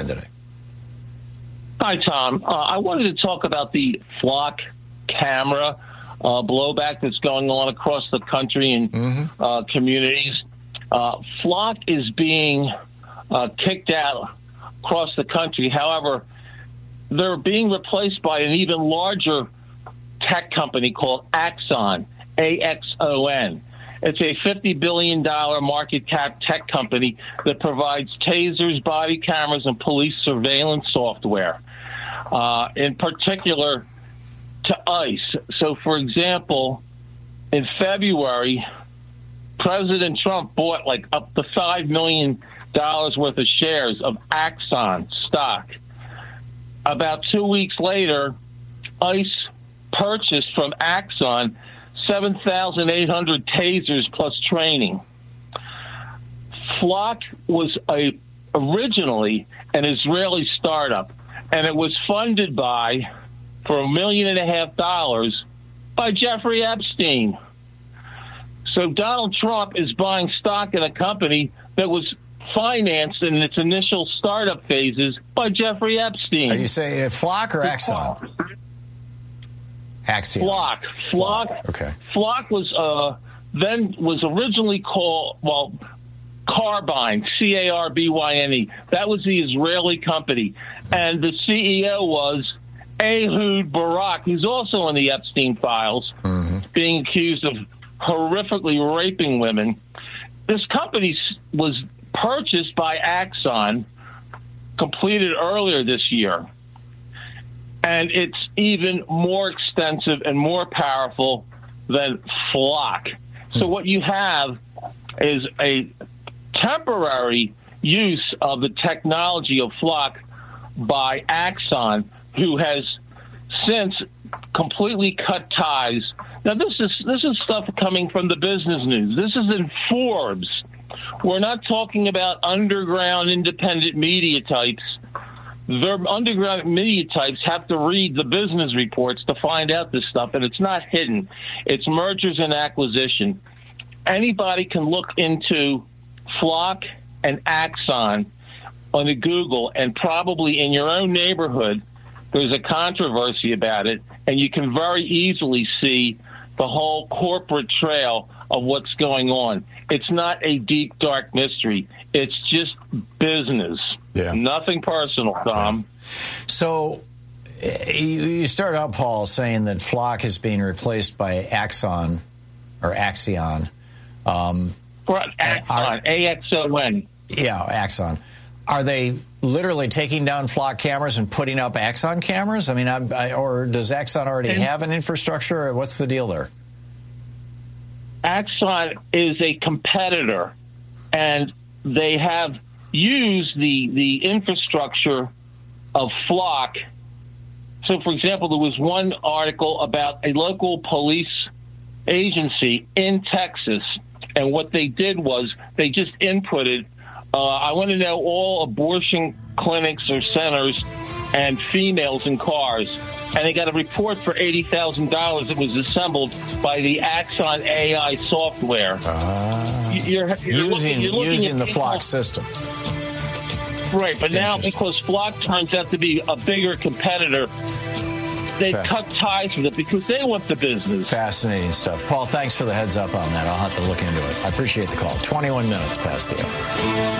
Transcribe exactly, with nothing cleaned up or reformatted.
today. Hi, Tom. Uh, I wanted to talk about the Flock camera uh, blowback that's going on across the country and mm-hmm. uh, communities. Uh, Flock is being uh, kicked out across the country. However, they're being replaced by an even larger tech company called Axon, A X O N. It's a fifty billion dollars market cap tech company that provides tasers, body cameras, and police surveillance software, uh, in particular to ICE. So, for example, in February, President Trump bought like up to five million dollars worth of shares of Axon stock. About two weeks later, ICE purchased from Axon seven thousand eight hundred tasers plus training. Flock was a originally an Israeli startup, and it was funded by, for a million and a half dollars, by Jeffrey Epstein. So Donald Trump is buying stock in a company that was financed in its initial startup phases by Jeffrey Epstein. Are you saying Flock or Axon? Axion. Flock. Flock. Flock. Okay. Flock was uh, then was originally called, well, Carbine, C A R B Y N E. That was the Israeli company. And the C E O was Ehud Barak, who's also in the Epstein files, mm-hmm. being accused of horrifically raping women. This company was purchased by Axon, completed earlier this year. And it's even more extensive and more powerful than Flock. So what you have is a temporary use of the technology of Flock by Axon, who has since completely cut ties. Now, this is this is stuff coming from the business news. This is in Forbes. We're not talking about underground independent media types. Their underground media types have to read the business reports to find out this stuff, and it's not hidden. It's mergers and acquisition. Anybody can look into Flock and Axon on the Google, and probably in your own neighborhood, there's a controversy about it, and you can very easily see the whole corporate trail of what's going on. It's not a deep, dark mystery. It's just business. Yeah. Nothing personal, Tom. So you start out, Paul, saying that Flock is being replaced by Axon or Axion. Um, Axon, A X O N. Yeah, Axon. Are they literally taking down Flock cameras and putting up Axon cameras? I mean, I, I, or does Axon already and, have an infrastructure? Or what's the deal there? Axon is a competitor, and they have used the the infrastructure of Flock. So, for example, there was one article about a local police agency in Texas, and what they did was they just inputted, uh, I want to know all abortion clinics or centers and females in cars. And they got a report for eighty thousand dollars that was assembled by the Axon A I software. Uh, you're, you're using looking, you're looking using at the people, Flock system. Right, but now because Flock turns out to be a bigger competitor, they cut ties with it because they want the business. Fascinating stuff. Paul, thanks for the heads up on that. I'll have to look into it. I appreciate the call. twenty-one minutes past the hour.